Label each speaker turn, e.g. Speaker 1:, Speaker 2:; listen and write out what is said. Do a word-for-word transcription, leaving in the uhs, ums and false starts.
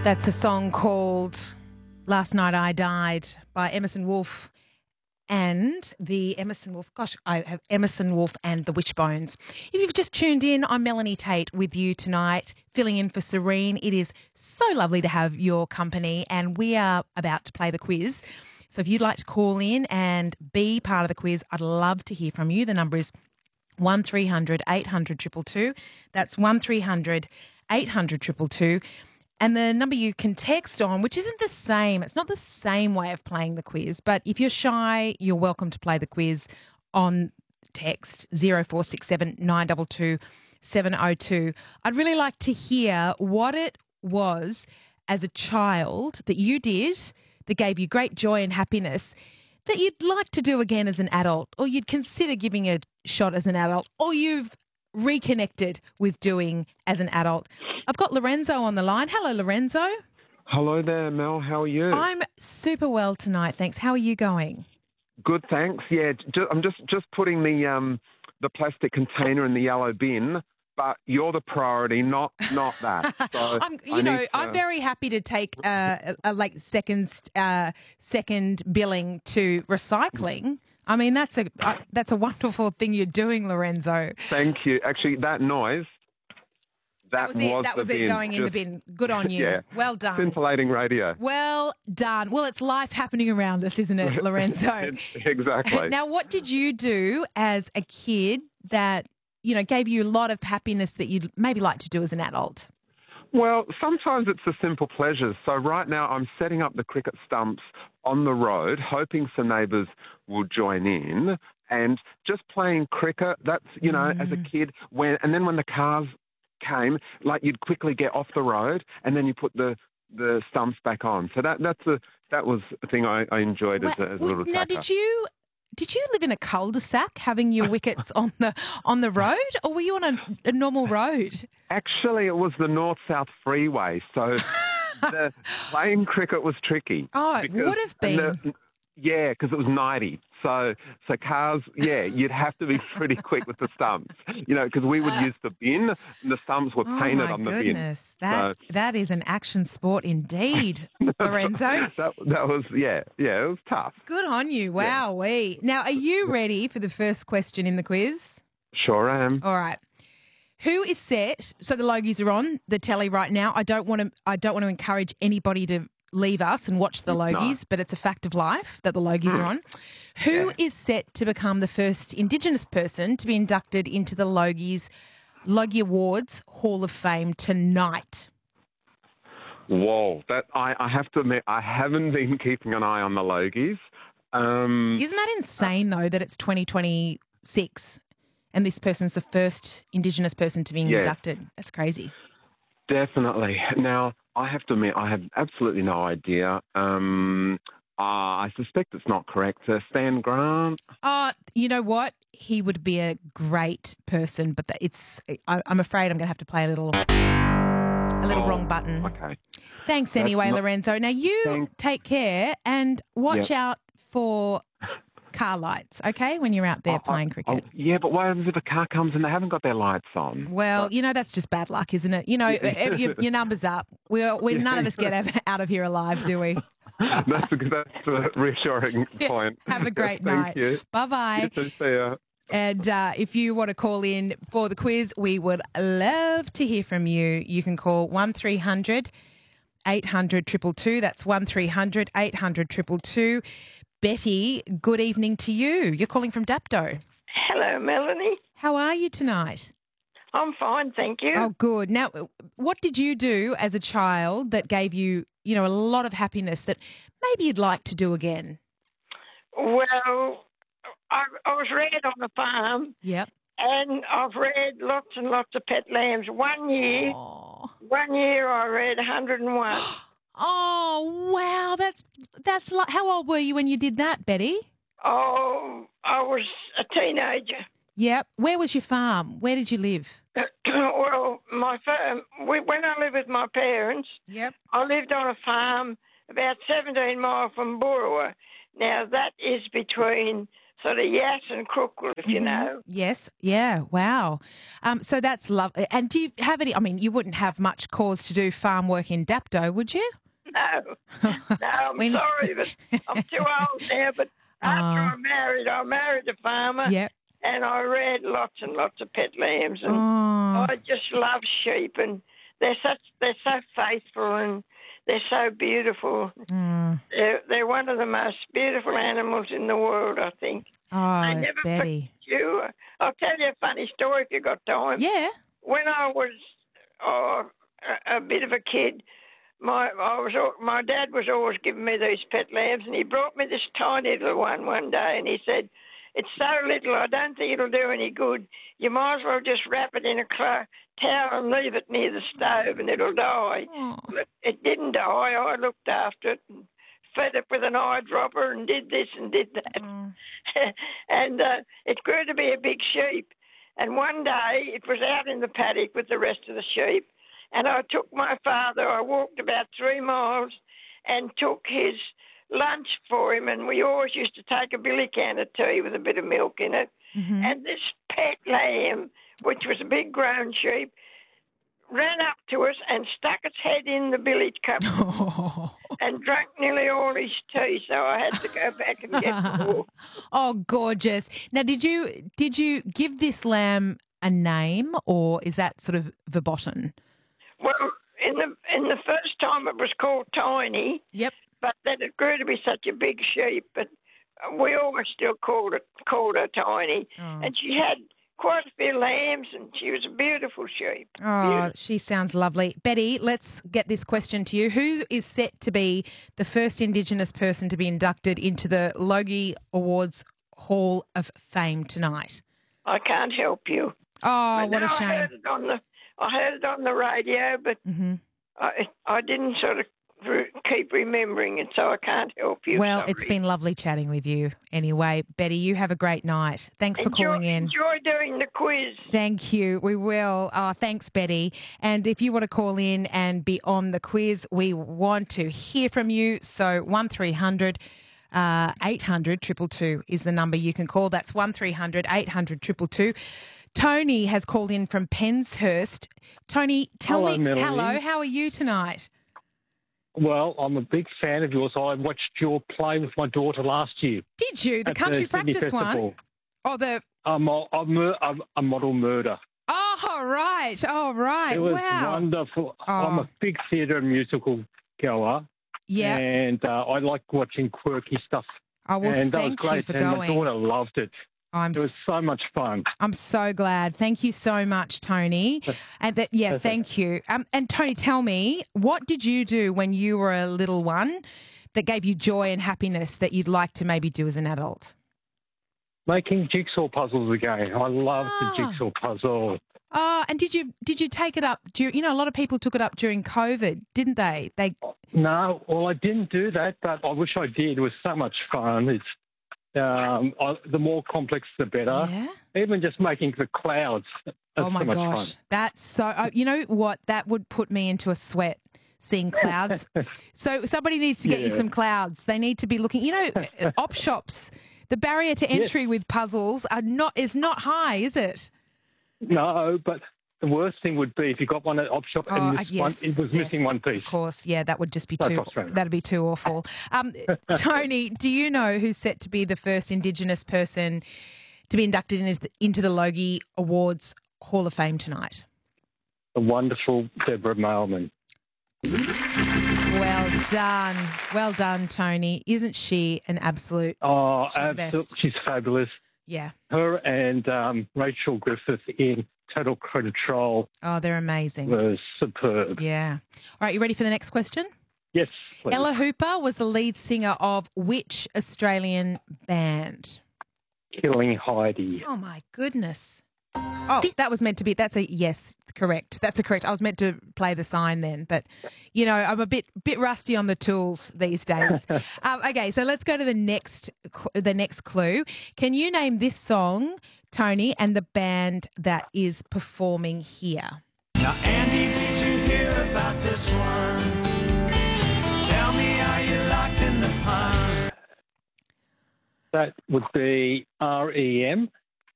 Speaker 1: That's a song called Last Night I Died by Emerson Wolf and the Emerson Wolf, gosh, I have Emerson Wolf and the Wishbones. If you've just tuned in, I'm Melanie Tate with you tonight, filling in for Serene. It is so lovely to have your company, and we are about to play the quiz. So if you'd like to call in and be part of the quiz, I'd love to hear from you. The number is one three hundred eight hundred two two two. That's one three hundred eight hundred two two two. And the number you can text on, which isn't the same, it's not the same way of playing the quiz, but if you're shy, you're welcome to play the quiz on text zero four six seven nine two two seven zero two. I'd really like to hear what it was as a child that you did that gave you great joy and happiness that you'd like to do again as an adult, or you'd consider giving a shot as an adult, or you've reconnected with doing as an adult. I've got Lorenzo on the line. Hello, Lorenzo.
Speaker 2: Hello there, Mel. How are you?
Speaker 1: I'm super well tonight, thanks. How are you going?
Speaker 2: Good, thanks. Yeah, ju- I'm just, just putting the um the plastic container in the yellow bin, but you're the priority, not not that. So
Speaker 1: I'm, you
Speaker 2: I
Speaker 1: know,
Speaker 2: need to-
Speaker 1: I'm very happy to take uh, a, a like second uh, second billing to recycling. I mean, that's a uh, that's a wonderful thing you're doing, Lorenzo.
Speaker 2: Thank you. Actually, that noise. That,
Speaker 1: That was it. That
Speaker 2: the
Speaker 1: was it
Speaker 2: bin.
Speaker 1: going in the
Speaker 2: Just-
Speaker 1: bin. Good on you.
Speaker 2: Yeah.
Speaker 1: Well done.
Speaker 2: Scintillating radio.
Speaker 1: Well done. Well, it's life happening around us, isn't it, Lorenzo?
Speaker 2: Exactly.
Speaker 1: Now, what did you do as a kid that, you know, gave you a lot of happiness that you'd maybe like to do as an adult?
Speaker 2: Well, sometimes it's the simple pleasures. So right now I'm setting up the cricket stumps on the road, hoping some neighbours will join in, and just playing cricket. That's, you know,
Speaker 1: Mm.
Speaker 2: as a kid, when and then when the cars came, like you'd quickly get off the road and then you put the, the stumps back on. So that that's a that was a thing I, I enjoyed as,
Speaker 1: Well,
Speaker 2: a, as a
Speaker 1: well,
Speaker 2: little
Speaker 1: now,
Speaker 2: tacker.
Speaker 1: did you did you live in a cul-de-sac having your wickets on the on the road, or were you on a, a normal road?
Speaker 2: Actually, it was the North-South Freeway, so the playing cricket was tricky.
Speaker 1: Oh, it
Speaker 2: because-
Speaker 1: would have
Speaker 2: and
Speaker 1: been.
Speaker 2: the- yeah, because it was ninety. So, so cars, yeah, you'd have to be pretty quick with the stumps, you know, because we would use the bin and the stumps were
Speaker 1: Oh
Speaker 2: painted
Speaker 1: my
Speaker 2: on the
Speaker 1: goodness, that
Speaker 2: So-
Speaker 1: that is an action sport indeed, Lorenzo.
Speaker 2: bin. That, that was, yeah, yeah, it was tough.
Speaker 1: Good on you. Wowee. Now, are you ready for the first question in the quiz?
Speaker 2: Sure am.
Speaker 1: All right. Who is set? So the Logies are on the telly right now. I don't want to. I don't want to encourage anybody to leave us and watch the Logies, but it's a fact of life that the Logies are on. Who is set to become the first Indigenous person to be inducted into the Logies Logie Awards Hall of Fame tonight?
Speaker 2: Whoa, that I, I have to admit, I haven't been keeping an eye on the Logies. Um,
Speaker 1: Isn't that insane though that it's twenty twenty-six and this person's the first Indigenous person to be
Speaker 2: Yeah.
Speaker 1: inducted? That's crazy.
Speaker 2: Definitely. Now, I have to admit, I have absolutely no idea. Um, uh, I suspect it's not correct. Uh, Stan Grant?
Speaker 1: Uh, you know what? He would be a great person, but that- it's. I, I'm afraid I'm going to have to play a little, a little
Speaker 2: Oh,
Speaker 1: wrong button.
Speaker 2: Okay.
Speaker 1: Thanks anyway,
Speaker 2: not-
Speaker 1: Lorenzo. Now you
Speaker 2: Thank-
Speaker 1: take care and watch
Speaker 2: Yep.
Speaker 1: out for car lights, okay? When you're out there
Speaker 2: Oh,
Speaker 1: playing
Speaker 2: oh,
Speaker 1: cricket.
Speaker 2: oh, yeah, but what happens if a car comes and they haven't got their lights on?
Speaker 1: Well, you know, that's just bad luck, isn't it? You know, if your, your number's up. We're, we none of us get out- out of here alive, do we?
Speaker 2: that's, a, that's a reassuring point.
Speaker 1: Have a great
Speaker 2: Thank
Speaker 1: night.
Speaker 2: you.
Speaker 1: Bye-bye.
Speaker 2: You too, see ya.
Speaker 1: And uh, if you want to call in for the quiz, we would love to hear from you. You can call one three hundred eight hundred two two two. That's one three hundred eight hundred two two two. Betty, good evening to you. You're calling from Dapto.
Speaker 3: Hello, Melanie.
Speaker 1: How are you tonight?
Speaker 3: I'm fine, thank you.
Speaker 1: Oh, good. Now, what did you do as a child that gave you, you know, a lot of happiness that maybe you'd like to do again?
Speaker 3: Well, I, I was reared on a farm,
Speaker 1: Yep.
Speaker 3: and I've reared lots and lots of pet lambs. One year,
Speaker 1: Oh.
Speaker 3: one year I reared one hundred and one.
Speaker 1: Oh, wow. That's, that's like, how old were you when you did that, Betty?
Speaker 3: Oh, I was a teenager.
Speaker 1: Yep. Where was your farm? Where did you live?
Speaker 3: Well, my farm, when I lived with my parents,
Speaker 1: Yep.
Speaker 3: I lived on a farm about seventeen miles from Boorowa. Now, that is between sort of Yass and Crookle, if you know.
Speaker 1: Yes. Yeah. Wow. Um, so that's lovely. And do you have any, I mean, you wouldn't have much cause to do farm work in Dapto, would you?
Speaker 3: No. No, I'm
Speaker 1: When-
Speaker 3: sorry, but I'm too old now. But after
Speaker 1: Oh.
Speaker 3: I married, I married a farmer.
Speaker 1: Yep.
Speaker 3: And I reared lots and lots of pet lambs. And
Speaker 1: Oh.
Speaker 3: I just love sheep. And they're such, they're so faithful and they're so beautiful.
Speaker 1: Mm.
Speaker 3: They're, they're one of the most beautiful animals in the world, I think.
Speaker 1: Oh,
Speaker 3: They never
Speaker 1: Betty.
Speaker 3: forget you. I'll tell you a funny story if you got time.
Speaker 1: Yeah.
Speaker 3: When I was oh, a, a bit of a kid, my I was al- my dad was always giving me these pet lambs, and he brought me this tiny little one one day, and he said, "It's so little, I don't think it'll do any good. You might as well just wrap it in a cl- towel and leave it near the stove, and it'll die."
Speaker 1: Oh.
Speaker 3: But it didn't die. I looked after it and fed it with an eyedropper and did this and did that.
Speaker 1: Oh.
Speaker 3: and uh, it grew to be a big sheep. And one day it was out in the paddock with the rest of the sheep, and I took my father, I walked about three miles and took his lunch for him, and we always used to take a billy can of tea with a bit of milk in it.
Speaker 1: Mhm.
Speaker 3: And this pet lamb, which was a big grown sheep, ran up to us and stuck its head in the billy cup
Speaker 1: Oh.
Speaker 3: and drank nearly all his tea, so I had to go back and get more.
Speaker 1: Oh, gorgeous. Now, did you did you give this lamb a name, or is that sort of verboten?
Speaker 3: Well, in the in the first time it was called Tiny,
Speaker 1: Yep.
Speaker 3: but then it grew to be such a big sheep, but we always still called it called her Tiny.
Speaker 1: Oh.
Speaker 3: And she had quite a few lambs, and she was a beautiful sheep.
Speaker 1: Oh,
Speaker 3: Beautiful.
Speaker 1: she sounds lovely. Betty, let's get this question to you. Who is set to be the first Indigenous person to be inducted into the Logie Awards Hall of Fame tonight?
Speaker 3: I can't help you.
Speaker 1: Oh,
Speaker 3: I
Speaker 1: what a
Speaker 3: know I
Speaker 1: shame.
Speaker 3: heard it on the I heard it on the radio, but
Speaker 1: hmm
Speaker 3: I I didn't sort of re- keep remembering it, so I can't help you.
Speaker 1: Well,
Speaker 3: sorry.
Speaker 1: it's been lovely chatting with you anyway. Betty, you have a great night. Thanks for
Speaker 3: enjoy,
Speaker 1: calling in.
Speaker 3: Enjoy doing the quiz.
Speaker 1: Thank you. We will. Oh, thanks, Betty. And if you want to call in and be on the quiz, we want to hear from you. So one three hundred uh, eight hundred two two two is the number you can call. That's one three hundred eight hundred two two two. Tony has called in from Penshurst. Tony, tell
Speaker 4: Hello,
Speaker 1: me,
Speaker 4: Melanie.
Speaker 1: hello, how are you tonight?
Speaker 4: Well, I'm a big fan of yours. I watched your play with my daughter last year.
Speaker 1: Did you? The
Speaker 4: at
Speaker 1: country
Speaker 4: the Sydney
Speaker 1: practice one?
Speaker 4: Festival.
Speaker 1: Oh, the.
Speaker 4: A, mo- a, mur- a, a model murder.
Speaker 1: Oh, right. Oh, right.
Speaker 4: It was
Speaker 1: wow.
Speaker 4: wonderful.
Speaker 1: Oh.
Speaker 4: I'm a big theatre and musical goer,
Speaker 1: Yeah.
Speaker 4: and uh, I like watching quirky stuff.
Speaker 1: Oh, well,
Speaker 4: and that was
Speaker 1: thank you
Speaker 4: great.
Speaker 1: for
Speaker 4: and
Speaker 1: going.
Speaker 4: my daughter loved it.
Speaker 1: I'm
Speaker 4: It was
Speaker 1: s-
Speaker 4: so much fun.
Speaker 1: I'm so glad. Thank you so much, Tony. And that, yeah,
Speaker 4: That's
Speaker 1: thank you. Um, and Tony, tell me, what did you do when you were a little one that gave you joy and happiness that you'd like to maybe do as an adult?
Speaker 4: Making jigsaw puzzles again. I love
Speaker 1: Ah.
Speaker 4: the jigsaw puzzle.
Speaker 1: Oh, and did you did you take it up? dur- You know, a lot of people took it up during COVID, didn't they? They
Speaker 4: No, well, I didn't do that, but I wish I did. It was so much fun. It's um, I, the more complex, the better.
Speaker 1: yeah.
Speaker 4: Even just making the clouds. That's
Speaker 1: Oh my
Speaker 4: so much
Speaker 1: gosh,
Speaker 4: fun.
Speaker 1: that's so. Uh, you know what? That would put me into a sweat. Seeing clouds. So somebody needs to get you
Speaker 4: Yeah.
Speaker 1: some clouds. They need to be looking. You know, op shops. The barrier to entry with puzzles are not is not high, is it?
Speaker 4: No, but the worst thing would be if you got one at op shop
Speaker 1: Oh,
Speaker 4: and
Speaker 1: uh,
Speaker 4: this
Speaker 1: yes,
Speaker 4: one, it was
Speaker 1: yes,
Speaker 4: missing one piece.
Speaker 1: Of course, yeah, that would just be
Speaker 4: So
Speaker 1: too.
Speaker 4: frustrating.
Speaker 1: That'd be too awful. Um, Tony, do you know who's set to be the first Indigenous person to be inducted into the, into the Logie Awards Hall of Fame tonight?
Speaker 4: The wonderful Deborah Mailman.
Speaker 1: Well done, well done, Tony. Isn't she an absolute?
Speaker 4: Oh,
Speaker 1: She's the best.
Speaker 4: absolutely, she's fabulous.
Speaker 1: Yeah.
Speaker 4: Her and um, Rachel Griffith in Total Control
Speaker 1: Oh, they're amazing.
Speaker 4: was superb.
Speaker 1: Yeah. All right, you ready for the next question?
Speaker 4: Yes, please.
Speaker 1: Ella Hooper was the lead singer of which Australian band?
Speaker 4: Killing Heidi.
Speaker 1: Oh, my goodness. Oh, that was meant to be. That's a yes, correct. That's a correct. I was meant to play the sign then, but you know, I'm a bit bit rusty on the tools these days. um, okay, so let's go to the next the next clue. Can you name this song, Tony, and the band that is performing here?
Speaker 5: Now, Andy, did you hear about this one? Tell me, are you locked in the pond?
Speaker 4: That would be R E M